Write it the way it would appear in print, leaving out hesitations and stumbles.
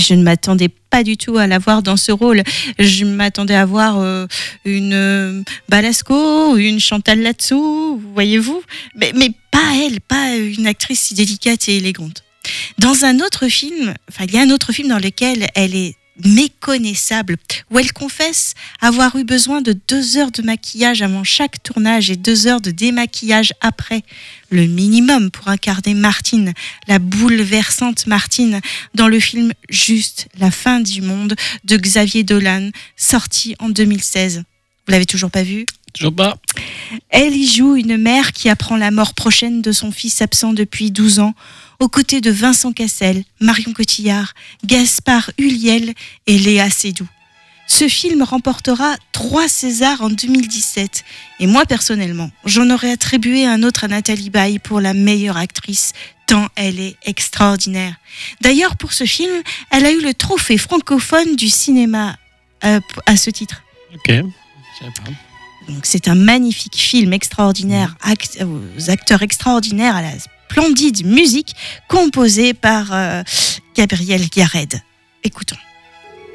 je ne m'attendais pas du tout à la voir dans ce rôle. Je m'attendais à voir une Balasco ou une Chantal Latsou, voyez-vous. Mais pas elle, pas une actrice si délicate et élégante. Dans un autre film, il y a un autre film dans lequel elle est méconnaissable, où elle confesse avoir eu besoin de 2 heures de maquillage avant chaque tournage et 2 heures de démaquillage après, le minimum pour incarner Martine, la bouleversante Martine, dans le film Juste la fin du monde de Xavier Dolan, sorti en 2016. Vous l'avez toujours pas vu ? Toujours pas. Elle y joue une mère qui apprend la mort prochaine de son fils absent depuis 12 ans, aux côtés de Vincent Cassel, Marion Cotillard, Gaspard Ulliel et Léa Seydoux. Ce film remportera 3 Césars en 2017. Et moi, personnellement, j'en aurais attribué un autre à Nathalie Baye pour la meilleure actrice, tant elle est extraordinaire. D'ailleurs, pour ce film, elle a eu le trophée francophone du cinéma à ce titre. Ok, je savais pas. Donc, c'est un magnifique film extraordinaire, aux acteurs extraordinaires, à la splendide musique composée par Gabriel Yared. Écoutons.